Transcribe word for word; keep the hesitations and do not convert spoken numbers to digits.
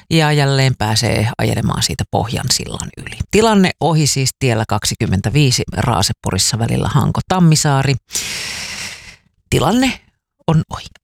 ja jälleen pääsee ajelemaan siitä Pohjansillan yli. Tilanne ohi siis tiellä kaksikymmentäviisi Raaseporissa välillä Hanko-Tammisaari. Tilanne on ohi.